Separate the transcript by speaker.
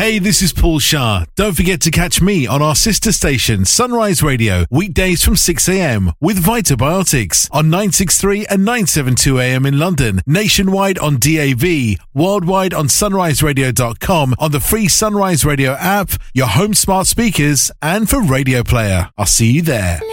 Speaker 1: Hey, this is Paul Shah. Don't forget to catch me on our sister station, Sunrise Radio, weekdays from 6 a.m. with Vitabiotics on 963 and 972 a.m. in London, nationwide on DAB, worldwide on sunriseradio.com, on the free Sunrise Radio app, your home smart speakers, and for Radio Player. I'll see you there.